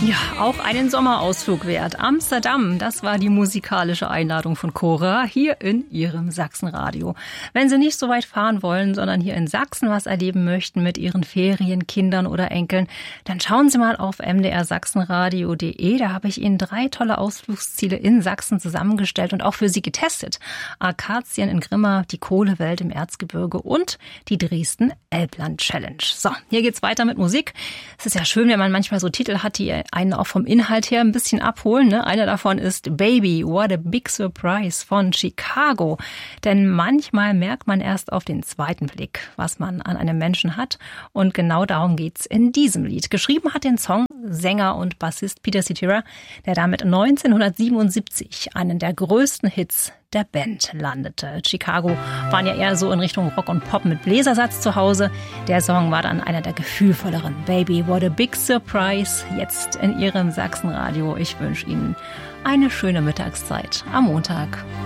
Ja, auch einen Sommerausflug wert. Amsterdam, das war die musikalische Einladung von Cora hier in ihrem Sachsenradio. Wenn Sie nicht so weit fahren wollen, sondern hier in Sachsen was erleben möchten mit Ihren Ferien, Kindern oder Enkeln, dann schauen Sie mal auf mdrsachsenradio.de. Da habe ich Ihnen 3 tolle Ausflugsziele in Sachsen zusammengestellt und auch für Sie getestet. Akazien in Grimma, die Kohlewelt im Erzgebirge und die Dresden-Elbland-Challenge. So, hier geht's weiter mit Musik. Es ist ja schön, wenn man manchmal so Titel hat, die einen auch vom Inhalt her ein bisschen abholen. Ne? Einer davon ist Baby, What a Big Surprise von Chicago. Denn manchmal merkt man erst auf den zweiten Blick, was man an einem Menschen hat. Und genau darum geht's in diesem Lied. Geschrieben hat den Song Sänger und Bassist Peter Cetera, der damit 1977 einen der größten Hits der Band landete. Chicago waren ja eher so in Richtung Rock und Pop mit Bläsersatz zu Hause. Der Song war dann einer der gefühlvolleren. Baby, what a big surprise. Jetzt in Ihrem Sachsenradio. Ich wünsche Ihnen eine schöne Mittagszeit am Montag.